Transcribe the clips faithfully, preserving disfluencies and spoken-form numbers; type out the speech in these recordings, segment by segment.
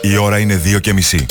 Η ώρα είναι δύο και μισή.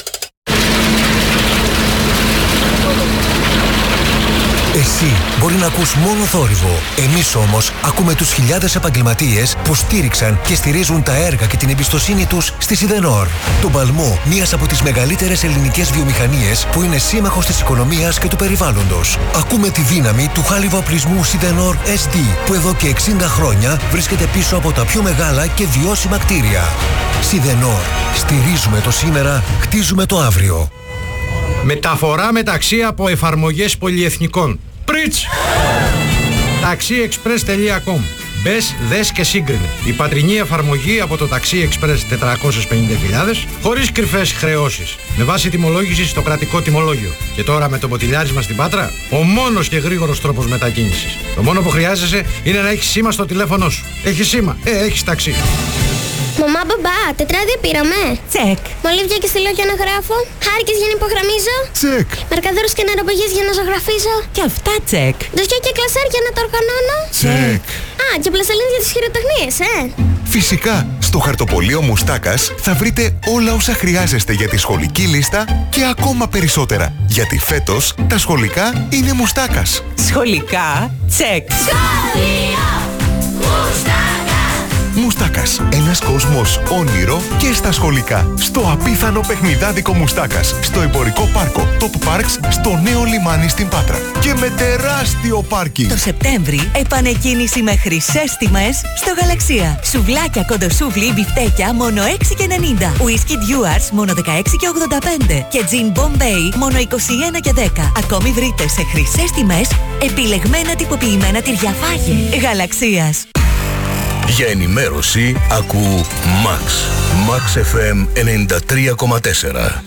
Εσύ μπορεί να ακούς μόνο θόρυβο. Εμείς όμως ακούμε τους χιλιάδες επαγγελματίες που στήριξαν και στηρίζουν τα έργα και την εμπιστοσύνη τους στη Σιδενόρ. Τον παλμό μιας από τις μεγαλύτερες ελληνικές βιομηχανίες που είναι σύμμαχος της οικονομίας και του περιβάλλοντος. Ακούμε τη δύναμη του χάλιβα-οπλισμού Σιδενόρ ες ντι που εδώ και εξήντα χρόνια βρίσκεται πίσω από τα πιο μεγάλα και βιώσιμα κτίρια. Σιδενόρ. Στηρίζουμε το σήμερα, χτίζουμε το αύριο. Μεταφορά μεταξύ από εφαρμογές πολυεθνικών. Πριτς! taxiexpress τελεία com. Μπες, δες και σύγκρινε. Η πατρινή εφαρμογή από το taxiexpress τετρακόσιες πενήντα χιλιάδες, χωρίς κρυφές χρεώσεις. Με βάση τιμολόγηση στο κρατικό τιμολόγιο. Και τώρα με το ποτηλιάρισμα στην Πάτρα, ο μόνος και γρήγορος τρόπος μετακίνησης. Το μόνο που χρειάζεσαι είναι να έχεις σήμα στο τηλέφωνο σου. Έχεις σήμα, ε, έχεις ταξί. Μαμά, μπαμπά, τετράδια πήραμε. Τσεκ. Μολύβια και στυλό για να γράφω. Χάρκες για να υπογραμμίζω. Τσεκ. Μαρκαδόρους και νεροπαγές για να ζωγραφίζω. Και αυτά τσεκ. Δοσιά και κλασάρ για να τα οργανώνω. Τσεκ. Α, και πλαστελίν για τις χειροτεχνίες, ε. Φυσικά, στο χαρτοπολείο Μουστάκας θα βρείτε όλα όσα χρειάζεστε για τη σχολική λίστα και ακόμα περισσότερα. Γιατί φέτος τα σχολικά είναι Μουστάκας. Σχολικά τσεκ. Σχολείο Μουστάκα. Μουστάκας. Ένας κόσμος όνειρο και στα σχολικά. Στο απίθανο παιχνιδάδικο Μουστάκας. Στο εμπορικό πάρκο Top Parks, στο νέο λιμάνι στην Πάτρα. Και με τεράστιο πάρκινγκ. Το Σεπτέμβρη επανεκκίνηση με χρυσές τιμές στο Γαλαξία. Σουβλάκια κοντοσούβλι μπιφτέκια μόνο έξι και ενενήντα. Whisky Dewars μόνο δεκαέξι και ογδόντα πέντε. Και Gin Bombay μόνο είκοσι ένα και δέκα. Ακόμη βρείτε σε χρυσές τιμές επιλεγμένα τυποποιημένα τυριά φάγε. Γαλαξίας. Για ενημέρωση ακού Max. Max εφ εμ ενενήντα τρία κόμμα τέσσερα.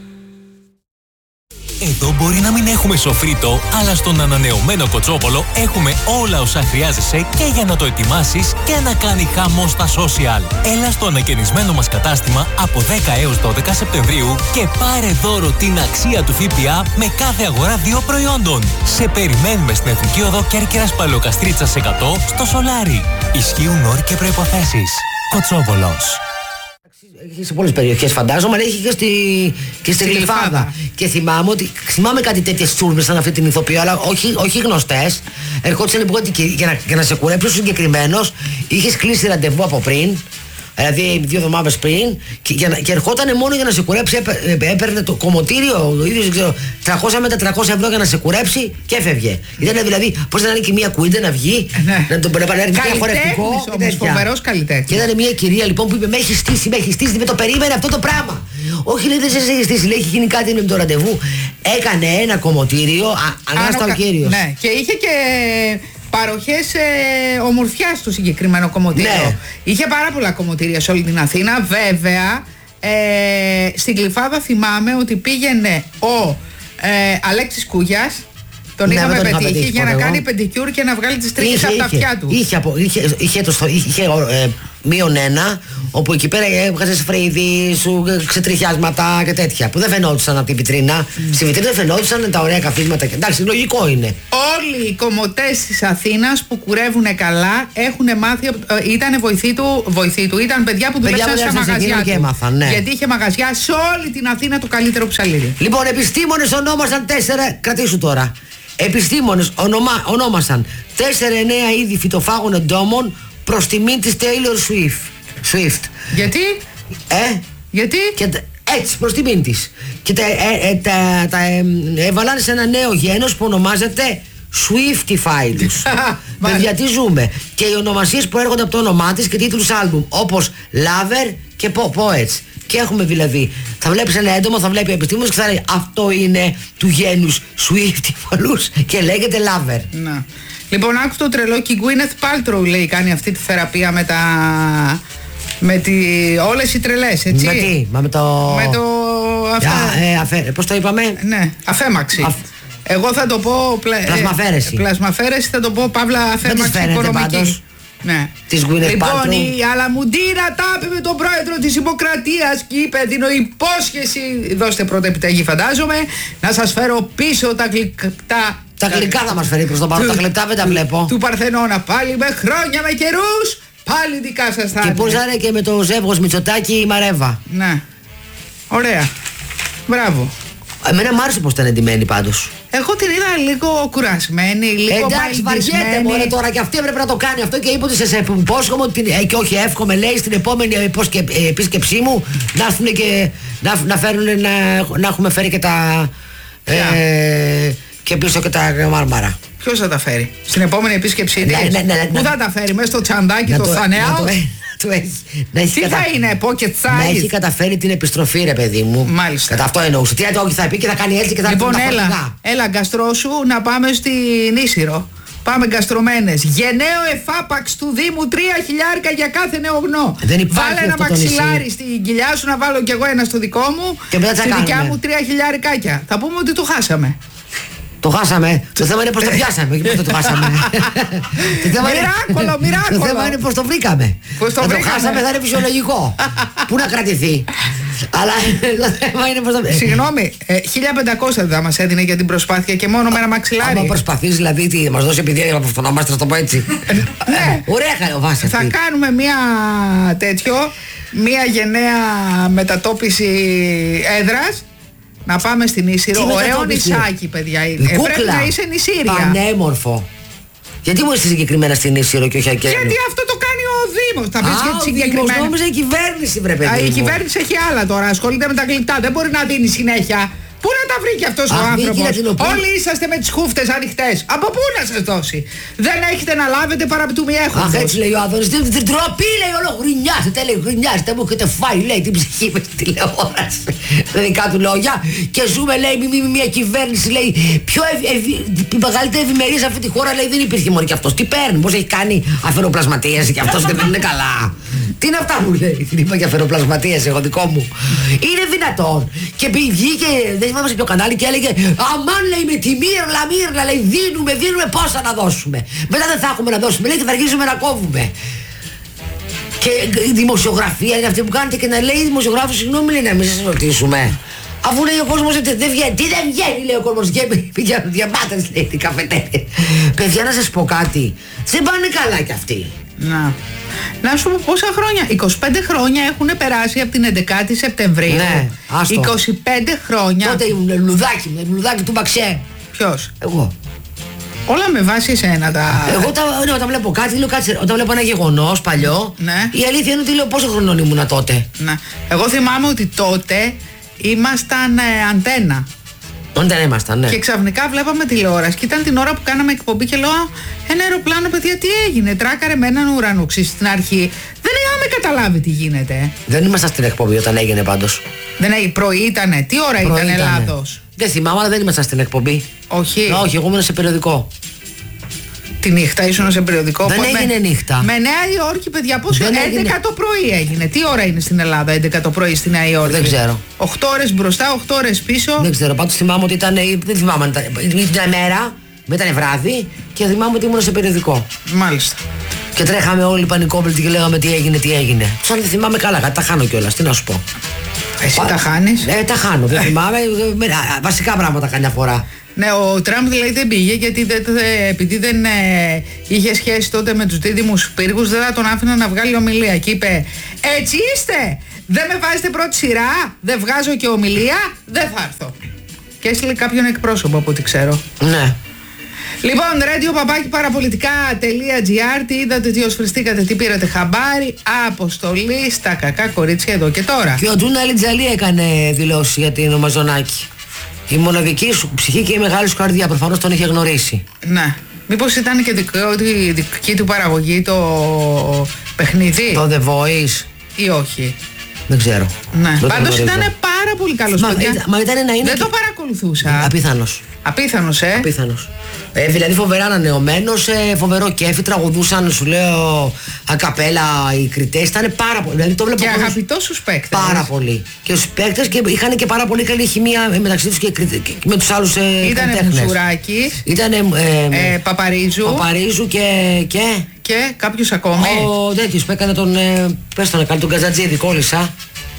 Εδώ μπορεί να μην έχουμε σοφρίτο, αλλά στον ανανεωμένο Κοτσόπολο έχουμε όλα όσα χρειάζεσαι και για να το ετοιμάσεις και να κάνει χαμό στα social. Έλα στο ανακαινισμένο μας κατάστημα από δέκα έως δώδεκα Σεπτεμβρίου και πάρε δώρο την αξία του ΦΠΑ με κάθε αγορά δύο προϊόντων. Σε περιμένουμε στην Εθνική Οδό Κέρκυρας Παλαιοκαστρίτσας εκατό στο Σολάρι. Ισχύουν όροι και προϋποθέσεις. Κοτσόπολος. Έχει σε πολλές περιοχές φαντάζομαι, αλλά έχει και στη, και στη Γλυφάδα. Και θυμάμαι ότι θυμάμαι κάτι τέτοιες τσούρμπες σαν αυτή την ηθοποιία, αλλά όχι, όχι γνωστές. Ερχόντουσαν λοιπόν και για να, για να σε κουρέψει ο συγκεκριμένος, είχες κλείσει ραντεβού από πριν. Δηλαδή δύο εβδομάδες πριν και, και, και ερχόταν μόνο για να σε κουρέψει, έπαι, έπαιρνε το κομμωτήριο, το ίδιο, ξέρω, τριακόσια με τετρακόσια ευρώ για να σε κουρέψει και έφευγε. Ήταν δηλαδή, πώς ήταν και μια κουίντα να βγει, ναι. να τον παρέχει ένα χορευτικό. Φοβερός καλλιτέχνης. Και ήταν μια κυρία λοιπόν που είπε: Με έχει στήσει, με έχει στήσει, με το περίμενε αυτό το πράγμα. Όχι, λέει, δεν σε έχει στήσει, λέει, έχει γίνει κάτι με το ραντεβού. Έκανε ένα κομμωτήριο, ανάστα ο κύριος. Ναι, και είχε και παροχές ε, ομορφιάς στο συγκεκριμένο κομμωτήριο. Ναι. Είχε πάρα πολλά κομμωτήρια σε όλη την Αθήνα. Βέβαια, ε, στην Γλυφάδα θυμάμαι ότι πήγαινε ο ε, Αλέξης Κούγιας. Τον ναι, είχαμε πετύχει πετύχει για να εγώ. κάνει πεντικιούρ και να βγάλει τις τρίχες από τα αυτιά του. Είχε, είχε, είχε, είχε, το, είχε ε, μείον ένα, όπου εκεί πέρα έβγαζες φρύδι, σου ξετριχιάσματα και τέτοια. Που δεν φαινόντουσαν από την πιτρίνα. Mm. Στη βιτρίνα δεν φαινόντουσαν τα ωραία καθίσματα. Εντάξει, λογικό είναι. Όλοι οι κομμωτές της Αθήνας που κουρεύουν καλά έχουν μάθει. Ήταν βοηθοί του, βοηθοί του, ήταν παιδιά που δουλεύαν στα μαγαζιά του. Έμαθαν, ναι. Γιατί είχε μαγαζιά σε όλη την Αθήνα το καλύτερο ψαλίδι. Λοιπόν, επιστήμονες ονόμασαν τέσσερα. Κρατήσου τώρα. Επιστήμονες ονομα, ονόμασαν τέσσερα νέα είδη φυτοφάγων εντόμων προς τιμή της Taylor Swift. Swift. Γιατί? Ε? Γιατί? Και, έτσι, προς τιμή της. Και τα, ε, ε, τα, τα ε, έβαλαν σε ένα νέο γένος που ονομάζεται Swiftified. Παιδιά, τι ζούμε. Και οι ονομασίες που έρχονται από το όνομά της και τίτλους άλμπουμ, όπως Lover και Poets. Και έχουμε δηλαδή, θα βλέπεις ένα έντομο, θα βλέπει ο επιστήμονας και θα λέει αυτό είναι του γένους Swiftified και λέγεται Lover. Να. Λοιπόν, άκου το τρελό και η Gwyneth Paltrow λέει κάνει αυτή τη θεραπεία με τα... με τη... όλες οι τρελές, έτσι. Με τι, μα με το... με το... Αυτά... ε, αφέ... πώς το είπαμε? Ναι, αφέμαξη. Αφ... Εγώ θα το πω... Πλα... Πλασμαφέρεση. Ε, πλασμαφέρεση θα το πω παύλα αφέμαξη οικονομική. Πάντως. Ναι. Της Gwyneth λοιπόν, Paltrow. η Αλαμουντίνα τα είπε με τον πρόεδρο της Δημοκρατίας και είπε: δίνω υπόσχεση, δώστε πρώτα επιταγή, φαντάζομαι, να σας φέρω πίσω τα γλυκά. Τα γλυκά θα μας φέρει προς τον παρόν, τα γλυπτά δεν τα βλέπω. Του Παρθενώνα, πάλι με χρόνια, με καιρούς, πάλι δικά σας θα είναι. Και πώς θα είναι και με το ζεύγος Μητσοτάκη η Μαρέβα. Ναι. Ωραία. Μπράβο. Εμένα μ' άρεσε πως ήταν εντυμένη πάντως. Εγώ την είδα λίγο κουρασμένη, λίγο εντάξει, βαριέται μωρέ τώρα και αυτή έπρεπε να το κάνει αυτό και είπε ότι σε υπόσχομαι ότι την, ε, και όχι εύχομαι λέει στην επόμενη επίσκεψή μου να έρθουν και να, να φέρουν να, να έχουμε φέρει και τα ε, και πίσω και τα μάρμαρα. Ποιος θα τα φέρει στην επόμενη επίσκεψή της? Ναι, ναι, ναι, ναι, Πού θα τα φέρει, μέσα στο τσαντάκι το, το θανέο? Του έχει, να έχει τι κατα... θα είναι, pocket size? Να έχει καταφέρει την επιστροφή, ρε παιδί μου. Μάλιστα. Κατά αυτό εννοούσε. Τι όχι θα πει και θα κάνει έτσι και θα λοιπόν, έρθει. Λοιπόν, έλα, έλα γκαστρό σου να πάμε στην Ίσυρο. Πάμε γκαστρωμένες. Γενναίο εφάπαξ του Δήμου, τρία χιλιάρικα για κάθε νεογνώ. Βάλε ένα μαξιλάρι στην κοιλιά σου, να βάλω κι εγώ ένα στο δικό μου. Και μετά στη δικιά μου τρία χιλιάρικάκια. Θα πούμε ότι το χάσαμε. Το χάσαμε. Το θέμα είναι πως το πιάσαμε. Και πώς το χάσαμε. Μοιράκολο, μοιράκολο. Το θέμα είναι πως το βρήκαμε. Πώς το βρήκαμε. Το χάσαμε θα είναι φυσιολογικό. Πού να κρατηθεί. Αλλά το θέμα είναι πως το βρήκαμε. Συγγνώμη, χίλια πεντακόσια δεν θα μας έδινε για την προσπάθεια και μόνο με ένα μαξιλάρι. Αν προσπαθείς δηλαδή τι, μας δώσει επειδή αυτονομάστε να το πω έτσι. Ναι. Ωραία καλοβάση. Θα κάνουμε μία τέτοιο, μία γενναία μετατόπιση έδρας. Να πάμε στην Ίσυρο. Ωραίο νησάκι, παιδιά. Είναι. Ε, πρέπει να είσαι νησίρια. Πανέμορφο. Γιατί μου είσαι συγκεκριμένα στην Ίσυρο και όχι Ακέλου? Γιατί αυτό το κάνει ο Δήμος. Θα πεις γιατί συγκεκριμένα. Α, νόμιζα η κυβέρνηση, βρε παιδί μου. Η κυβέρνηση έχει άλλα τώρα. Ασχολείται με τα γλυπτά. Δεν μπορεί να δίνει συνέχεια. Πού να τα βρει και αυτός ο άνθρωπος? Όλοι είσαστε με τις χούφτες ανοιχτές. Από πού να σας δώσει? Δεν έχετε να λάβετε παρά του μη έχοντος. Αχ, έτσι λέει ο Άδωνης. Την τροπή λέει όλο γρινιάζετε, λέει γρινιάζετε. Μου έχετε φάει, λέει, την ψυχή με στην τηλεόραση. Τα δικά του λόγια. Και ζούμε, λέει, μια κυβέρνηση, λέει, πιο η μεγαλύτερη ευημερία σε αυτή τη χώρα, λέει, δεν υπήρχε μόνο και αυτός. Τι παίρνει, πώς έχει κάνει αφαιροπλασματίες και αυτός δεν είναι καλά. Τι είναι αυτά που λέει? Την είπα και αφαιροπλασματίες, εγώ δικό μου. Είναι δυνατόν. Και βγήκε, δεν θυμάμαι σε ποιο κανάλι και έλεγε αμάν, λέει, με τη μύρλα, μύρλα, λέει, δίνουμε, δίνουμε, πόσα να δώσουμε. Μετά δεν θα έχουμε να δώσουμε, λέει, και θα αρχίσουμε να κόβουμε. Και η δημοσιογραφία είναι αυτή που κάνετε και να λέει η δημοσιογράφος, συγγνώμη, λέει, να μην σας ρωτήσουμε. Αφού λέει ο κόσμος ότι δεν βγαίνει, τι δεν βγαίνει, λέει ο κόσμος, για διαμάτες, λέει, την καφετέρια. Παιδιά, να σας πω κάτι, δεν πάνε καλά κι αυτοί. Να. Να σου πω πόσα χρόνια. είκοσι πέντε χρόνια έχουν περάσει από την έντεκα Σεπτεμβρίου. Ναι, άστο. είκοσι πέντε χρόνια. Τότε ήμουν λουδάκι, με λουδάκι του Μπαξέ. Ποιος? Εγώ. Όλα με βάση εσένα τα. Εγώ τα, ναι, όταν βλέπω κάτι, λέω κάτσε. Όταν βλέπω ένα γεγονός παλιό, ναι. Η αλήθεια είναι ότι λέω πόσο χρονών ήμουνα τότε. Ναι. Εγώ θυμάμαι ότι τότε ήμασταν ε, αντένα. Δεν ήμασταν, ναι. Και ξαφνικά βλέπαμε τηλεόραση και ήταν την ώρα που κάναμε εκπομπή και λέω ένα αεροπλάνο, παιδιά, τι έγινε? Τράκαρε με έναν ουρανοξύ στην αρχή. Δεν είχαμε καταλάβει τι γίνεται. Δεν ήμασταν στην εκπομπή όταν έγινε πάντως. Δεν έγινε, πρωί ήτανε. Τι ώρα πρωί ήταν ήτανε. Ελλάδος? Δεν θυμάμαι, αλλά δεν ήμασταν στην εκπομπή. Όχι. Να, όχι, εγώ ήμουν σε περιοδικό. Τη νύχτα ήσουν σε περιοδικό? Δεν έγινε με, νύχτα. Με Νέα Υόρκη, παιδιά, πόσο? Δεν έντεκα έγινε. το πρωί έγινε. Τι ώρα είναι στην Ελλάδα έντεκα το πρωί στη Νέα Υόρκη? Δεν ξέρω. οκτώ ώρες μπροστά, οκτώ ώρες πίσω. Δεν ξέρω, πάντως θυμάμαι ότι ήταν. Δεν θυμάμαι αν ήταν. Ήταν μέρα, μετά ήταν βράδυ και θυμάμαι ότι ήμουν σε περιοδικό. Μάλιστα. Και τρέχαμε όλοι πανικόβλητοι και λέγαμε τι έγινε, τι έγινε. Σαν δεν θυμάμαι καλά, κάτι τα χάνω κιόλας, τι να σου πω. Εσύ Πα... τα χάνεις? Ε, τα χάνω, δεν θυμάμαι. Βασικά πράγματα καμιά φορά. Ναι, ο Τραμπ δηλαδή δεν πήγε γιατί δεν, επειδή δεν ε, είχε σχέση τότε με τους δίδυμους πύργους, δεν θα τον άφηνα να βγάλει ομιλία. Και είπε, έτσι είστε, δεν με βάζετε πρώτη σειρά, δεν βγάζω και ομιλία, δεν θα έρθω. Και έστειλε κάποιον εκπρόσωπο από ό,τι ξέρω. Ναι. Λοιπόν, radio παπάκι παραπολιτικά.gr, τι είδατε, τι οσφριστήκατε, τι πήρατε χαμπάρι? Αποστολή στα κακά κορίτσια εδώ και τώρα. Και ο Τζούνα Αλιτζαλή έκανε δηλώσει για την Μαζονάκη. Η μοναδική σου ψυχή και η μεγάλη σου καρδιά, προφανώς τον είχε γνωρίσει. Ναι. Μήπως ήταν και δικό, η δική του παραγωγή το παιχνίδι? Το The Voice. Ή όχι? Δεν ξέρω. Ναι. Πάντως ήταν πάρα πολύ καλός. Μα, μα ήταν να είναι. Δεν και... το παρακολουθούσα. Απίθανος. Απίθανος, ε. Απίθανος. Ε, δηλαδή φοβερά ανανεωμένος, ε, φοβερό κέφι, τραγουδούσαν, σου λέω, ακαπέλα οι κριτές, ήταν πάρα πολύ. Δηλαδή, το βλέπω και πολλούς... αγαπητός στους παίκτες. Πάρα πολύ. Και στους παίκτες και είχαν και πάρα πολύ καλή χημεία μεταξύ τους και, και, και με τους άλλους ε, ήτανε Μουσουράκης. Ήτανε ε, ε, Παπαρίζου. Παπαρίζου και... και... Και κάποιος ακόμη. Ο τέτοιος που έκανε τον, ε, πες τον, έκανε τον Καζατζίδη, κόλλησα.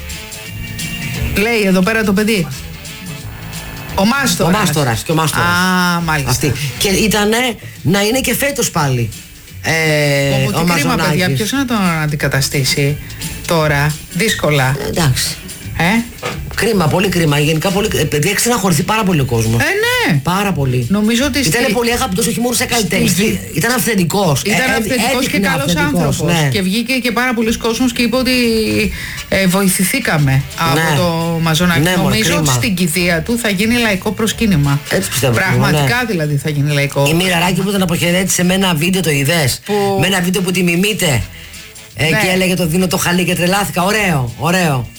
Λέει εδώ πέρα το παιδί. Ο Μάστορας. Ο Μάστορας και ο Μάστορας. Α, μάλιστα. Αυτή. Και ήτανε να είναι και φέτος πάλι. Ε, Όμως τι κρίμα, παιδιά, ποιος να τον αντικαταστήσει τώρα? Δύσκολα. Ε, εντάξει. Ε? Κρίμα, πολύ κρίμα. Γενικά πολύ. Επειδή έχει στεναχωρηθεί πάρα πολύ ο κόσμος. Ε, ναι. Πάρα πολύ. Νομίζω ότι. Ήταν στη... πολύ αγαπητός όχι μόνο σε καλλιτέχνη. Στη... Ήταν αυθεντικός. Ήταν ε, αυθεντικός και καλός άνθρωπος. Ναι. Και βγήκε και πάρα πολλοί κόσμος και είπε ότι ε, βοηθηθήκαμε από ναι. το Μαζονάκι. Ναι, Νομίζω ότι στην κηδεία του θα γίνει λαϊκό προσκύνημα. Έτσι πιστεύω. Πραγματικά ναι. δηλαδή θα γίνει λαϊκό. Η Μοιραράκη που τον αποχαιρέτησε με ένα βίντεο, το είδες. Που... Με ένα βίντεο που τη μιμείται. Ε, ναι. Και έλεγε το δίνω το χαλί και τρελάθηκα. Ωραίο, ωραίο.